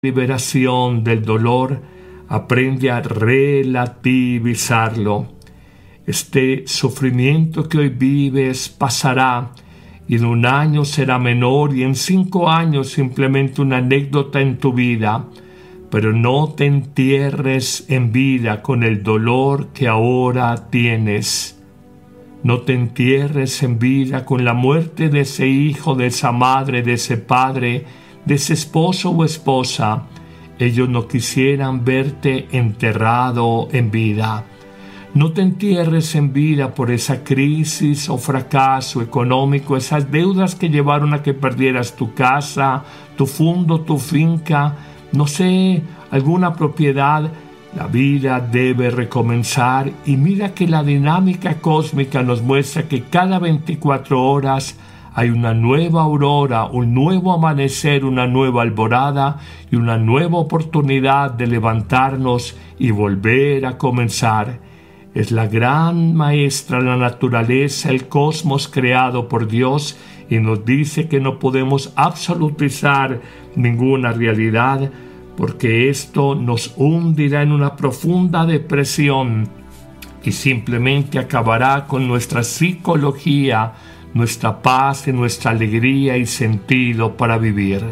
liberación del dolor, aprende a relativizarlo. Este sufrimiento que hoy vives pasará y en 1 año será menor y en 5 años simplemente una anécdota en tu vida. Pero no te entierres en vida con el dolor que ahora tienes. No te entierres en vida con la muerte de ese hijo, de esa madre, de ese padre, de ese esposo o esposa. Ellos no quisieran verte enterrado en vida. No te entierres en vida por esa crisis o fracaso económico, esas deudas que llevaron a que perdieras tu casa, tu fondo, tu finca, no sé, alguna propiedad. La vida debe recomenzar y mira que la dinámica cósmica nos muestra que cada 24 horas hay una nueva aurora, un nuevo amanecer, una nueva alborada y una nueva oportunidad de levantarnos y volver a comenzar. Es la gran maestra, la naturaleza, el cosmos creado por Dios y nos dice que no podemos absolutizar ninguna realidad porque esto nos hundirá en una profunda depresión y simplemente acabará con nuestra psicología, nuestra paz y nuestra alegría y sentido para vivir.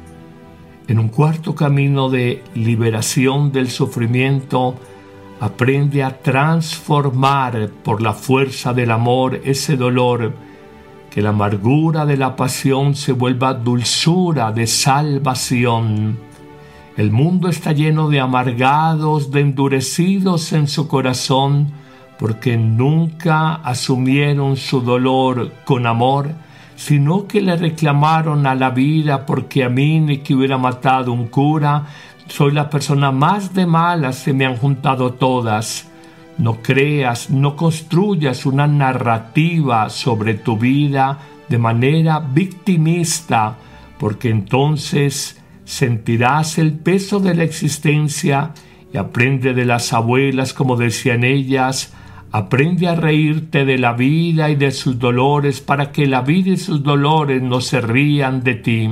En un cuarto camino de liberación del sufrimiento, aprende a transformar por la fuerza del amor ese dolor, que la amargura de la pasión se vuelva dulzura de salvación. El mundo está lleno de amargados, de endurecidos en su corazón, porque nunca asumieron su dolor con amor, sino que le reclamaron a la vida porque a mí ni que hubiera matado un cura, soy la persona más de malas, se me han juntado todas. No creas, no construyas una narrativa sobre tu vida de manera victimista, porque entonces sentirás el peso de la existencia y aprende de las abuelas, como decían ellas, aprende a reírte de la vida y de sus dolores para que la vida y sus dolores no se rían de ti.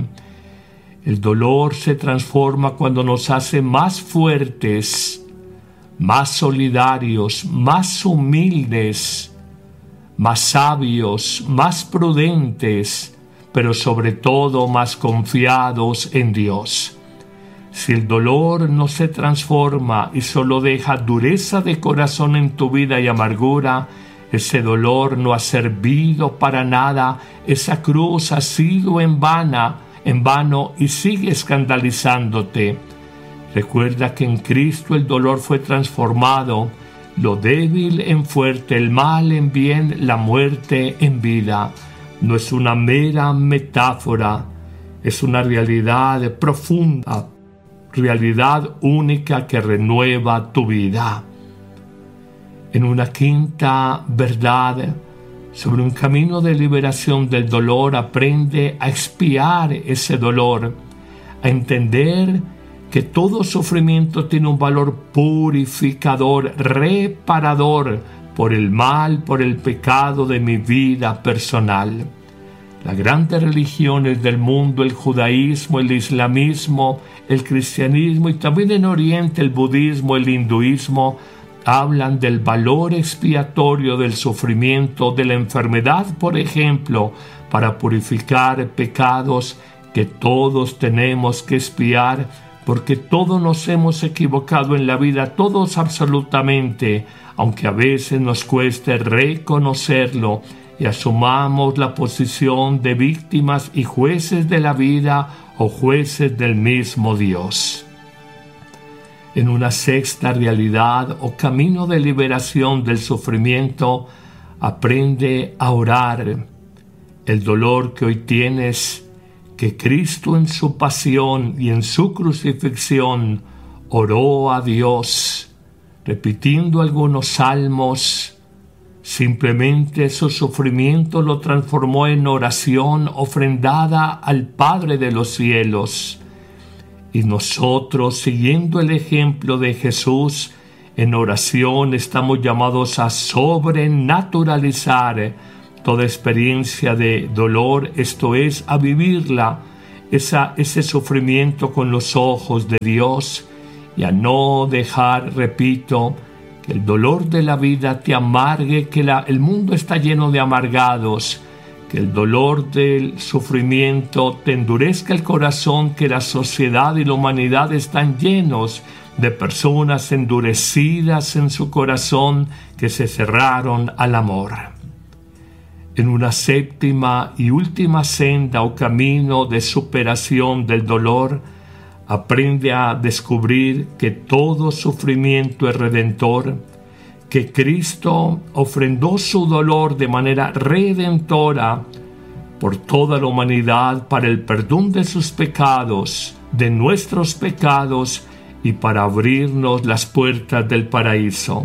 El dolor se transforma cuando nos hace más fuertes, más solidarios, más humildes, más sabios, más prudentes, pero sobre todo más confiados en Dios. Si el dolor no se transforma y solo deja dureza de corazón en tu vida y amargura, ese dolor no ha servido para nada, esa cruz ha sido en vano y sigue escandalizándote. Recuerda que en Cristo el dolor fue transformado, lo débil en fuerte, el mal en bien, la muerte en vida. No es una mera metáfora, es una realidad profunda, realidad única que renueva tu vida. En una quinta verdad sobre un camino de liberación del dolor, aprende a expiar ese dolor, a entender que todo sufrimiento tiene un valor purificador, reparador por el mal, por el pecado de mi vida personal. Las grandes religiones del mundo, el judaísmo, el islamismo, el cristianismo y también en Oriente el budismo, el hinduismo, hablan del valor expiatorio del sufrimiento, de la enfermedad, por ejemplo, para purificar pecados que todos tenemos que expiar, porque todos nos hemos equivocado en la vida, todos absolutamente, aunque a veces nos cueste reconocerlo y asumamos la posición de víctimas y jueces de la vida o jueces del mismo Dios. En una sexta realidad o camino de liberación del sufrimiento, aprende a orar. El dolor que hoy tienes, que Cristo en su pasión y en su crucifixión oró a Dios, repitiendo algunos salmos. Simplemente su sufrimiento lo transformó en oración ofrendada al Padre de los cielos. Y nosotros, siguiendo el ejemplo de Jesús, en oración estamos llamados a sobrenaturalizar toda experiencia de dolor, esto es, a vivirla ese sufrimiento con los ojos de Dios y a no dejar, repito, que el dolor de la vida te amargue, que el mundo está lleno de amargados, que el dolor del sufrimiento te endurezca el corazón, que la sociedad y la humanidad están llenos de personas endurecidas en su corazón que se cerraron al amor. En una séptima y última senda o camino de superación del dolor, aprende a descubrir que todo sufrimiento es redentor, que Cristo ofrendó su dolor de manera redentora por toda la humanidad para el perdón de sus pecados, de nuestros pecados y para abrirnos las puertas del paraíso.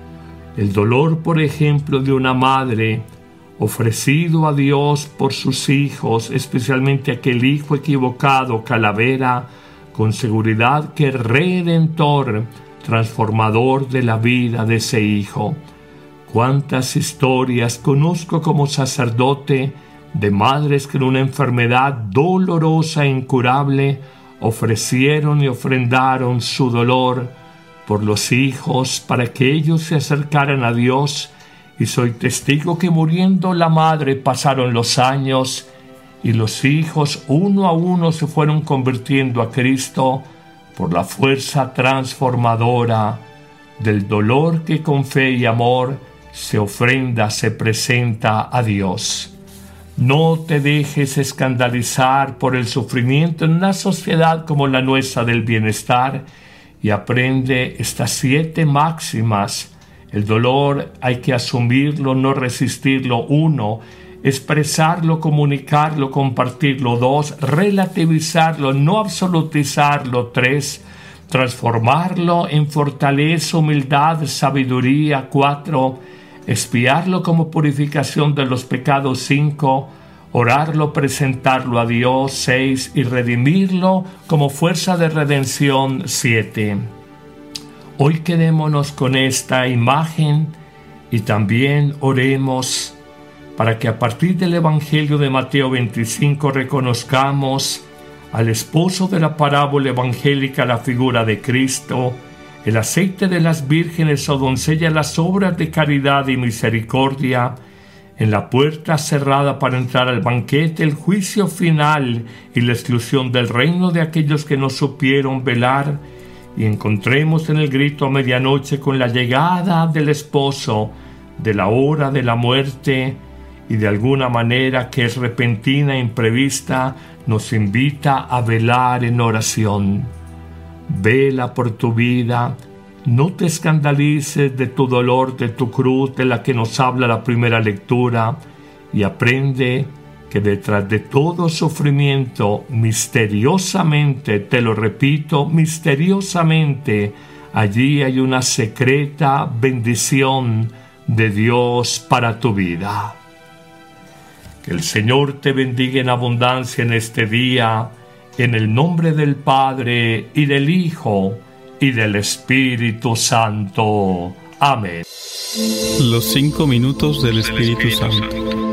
El dolor, por ejemplo, de una madre ofrecido a Dios por sus hijos, especialmente aquel hijo equivocado, Calavera, con seguridad que es redentor, transformador de la vida de ese hijo. Cuántas historias conozco como sacerdote de madres que en una enfermedad dolorosa e incurable ofrecieron y ofrendaron su dolor por los hijos para que ellos se acercaran a Dios, y soy testigo que muriendo la madre pasaron los años y los hijos uno a uno se fueron convirtiendo a Cristo por la fuerza transformadora del dolor que con fe y amor se ofrenda, se presenta a Dios. No te dejes escandalizar por el sufrimiento en una sociedad como la nuestra del bienestar y aprende estas 7 máximas. El dolor hay que asumirlo, no resistirlo. 1, expresarlo, comunicarlo, compartirlo. 2, relativizarlo, no absolutizarlo. 3, transformarlo en fortaleza, humildad, sabiduría. 4, expiarlo como purificación de los pecados. 5, orarlo, presentarlo a Dios. 6, y redimirlo como fuerza de redención. 7. Hoy quedémonos con esta imagen y también oremos para que a partir del Evangelio de Mateo 25 reconozcamos al esposo de la parábola evangélica, la figura de Cristo, el aceite de las vírgenes o doncellas, las obras de caridad y misericordia, en la puerta cerrada para entrar al banquete, el juicio final y la exclusión del reino de aquellos que no supieron velar, y encontremos en el grito a medianoche con la llegada del esposo, de la hora de la muerte, y de alguna manera que es repentina e imprevista, nos invita a velar en oración. Vela por tu vida, no te escandalices de tu dolor, de tu cruz, de la que nos habla la primera lectura, y aprende que detrás de todo sufrimiento, misteriosamente, te lo repito, misteriosamente, allí hay una secreta bendición de Dios para tu vida. Que el Señor te bendiga en abundancia en este día, en el nombre del Padre, y del Hijo, y del Espíritu Santo. Amén. Los 5 minutos del Espíritu Santo.